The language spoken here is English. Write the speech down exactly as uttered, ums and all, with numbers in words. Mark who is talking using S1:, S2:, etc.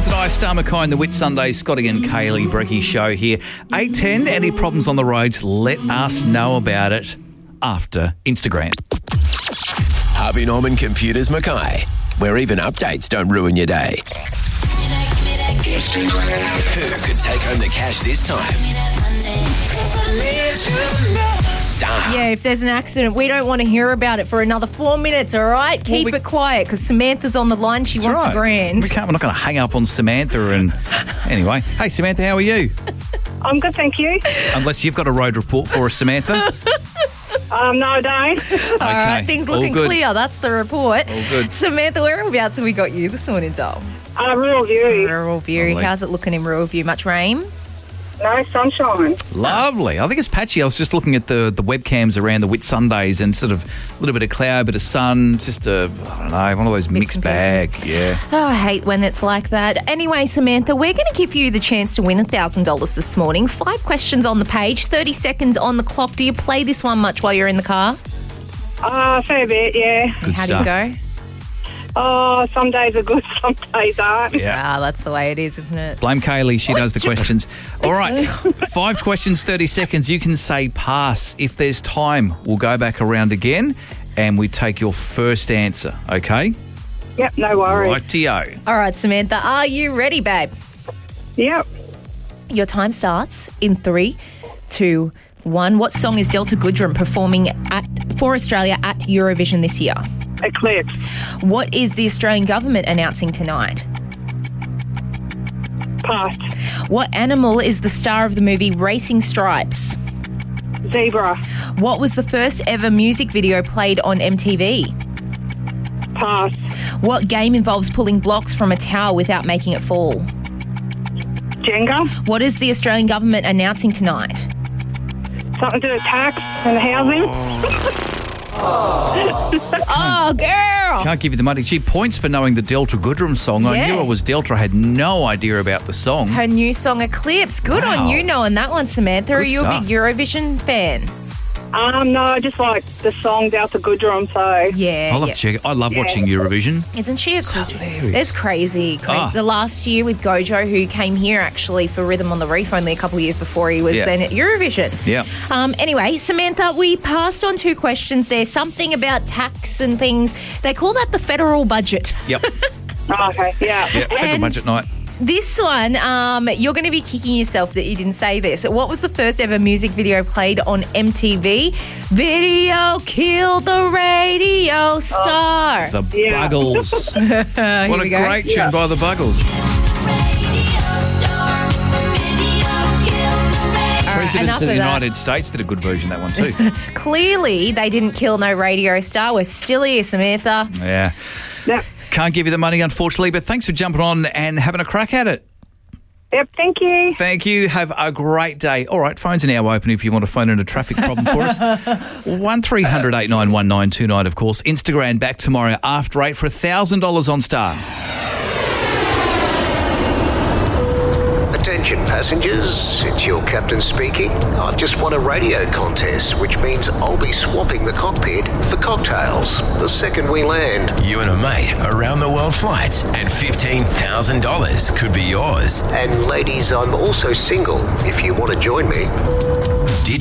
S1: Fonz and I, Star McKay and the Whit Sunday, Scotty and Kaylee, Brecky show here. eight ten, any problems on the roads, let us know about it after Instagram.
S2: Harvey Norman Computers Mackay, where even updates don't ruin your day. Who could take home the cash this time? Star.
S3: Yeah, if there's an accident, we don't want to hear about it for another four minutes, all right? Keep
S1: Well, we-
S3: it quiet, because Samantha's on the line. She
S1: That's
S3: wants
S1: right.
S3: a grand.
S1: We can't, we're not going to hang up on Samantha and... Anyway, hey Samantha, how are you?
S4: I'm good, thank you.
S1: Unless you've got a road report for us, Samantha.
S4: Um, no, I don't.
S1: Okay,
S3: All right, things
S1: all
S3: looking
S1: good.
S3: clear. That's the report.
S1: All good.
S3: Samantha, whereabouts have we got you this morning, doll?
S4: Uh, Rural View.
S3: Rural View.
S1: Lovely.
S3: How's it looking in Rural View? Much rain?
S4: No sunshine.
S1: Lovely. I think it's patchy. I was just looking at the, the webcams around the Whit Sundays and sort of a little bit of cloud, bit of sun, just a, I don't know, one of those mixed
S3: and
S1: bag.
S3: pieces.
S1: Yeah.
S3: Oh, I hate when it's like that. Anyway, Samantha, we're going to give you the chance to win one thousand dollars this morning. Five questions on the page, thirty seconds on the clock. Do you play this one much while you're in the car?
S4: Uh, fair bit, yeah.
S1: Good
S3: How
S1: stuff.
S3: do you go?
S4: Oh, some days are good, some days aren't.
S1: Yeah.
S3: Ah, that's the way it is, isn't it?
S1: Blame Kaylee. She does the questions. All right. Five questions, thirty seconds. You can say pass. If there's time, we'll go back around again and we take your first answer, okay?
S4: Yep, no worries.
S1: Rightio.
S3: All right, Samantha, are you ready, babe?
S4: Yep.
S3: Your time starts in three, two, one. What song is Delta Goodrem performing at for Australia at Eurovision this year?
S4: Eclipse.
S3: What is the Australian government announcing tonight?
S4: Passed.
S3: What animal is the star of the movie Racing Stripes?
S4: Zebra.
S3: What was the first ever music video played on M T V?
S4: Passed.
S3: What game involves pulling blocks from a tower without making it fall?
S4: Jenga.
S3: What is the Australian government announcing tonight?
S4: Something to do with tax and housing.
S3: Oh, girl!
S1: Can't give you the money. Gee, points for knowing the Delta Goodrem song. I
S3: Yeah.
S1: knew it was Delta. I had no idea about the song.
S3: Her new song Eclipse. Good
S1: Wow.
S3: on you knowing that one, Samantha. Are
S1: Good
S3: you
S1: stuff.
S3: a big Eurovision fan?
S4: Um, no, I just like the song Delta Goodrem, so...
S3: Yeah.
S1: I love
S3: yeah.
S1: check. I love
S4: Yeah.
S1: watching Eurovision.
S3: Isn't she a cool?
S1: hilarious.
S3: It's crazy. crazy.
S1: Ah.
S3: The last year with Gojo, who came here actually for Rhythm on the Reef only a couple of years before he was
S1: Yeah.
S3: then at Eurovision.
S1: Yeah.
S3: Um, anyway, Samantha, we passed on two questions there. Something about tax and things. They call that the federal budget.
S1: Yep.
S4: Oh, okay, yeah.
S1: Yep. Federal
S3: And-
S1: budget night.
S3: This one, um, you're going to be kicking yourself that you didn't say this. What was the first ever music video played on M T V? Video killed the radio star.
S1: The
S4: Yeah.
S1: Buggles.
S3: Here
S1: What a
S3: we go.
S1: great tune by the Buggles. Presidents
S3: enough
S1: of the
S3: of that.
S1: United States did a good version of that one too.
S3: Clearly, they didn't kill no radio star. We're still here, Samantha.
S1: Yeah.
S4: Yep.
S1: Can't give you the money, unfortunately, but thanks for jumping on and having a crack at it.
S4: Yep, thank you.
S1: Thank you. Have a great day. All right, phones are now open if you want to phone in a traffic problem for us. one three hundred eight nine one nine two nine, of course. Instagram back tomorrow after eight for one thousand dollars on Star.
S5: Attention passengers, it's your captain speaking. I've just won a radio contest, which means I'll be swapping the cockpit for cocktails the second we land.
S2: You and a mate around the world flights and fifteen thousand dollars could be yours.
S5: And ladies, I'm also single if you want to join me.
S2: Did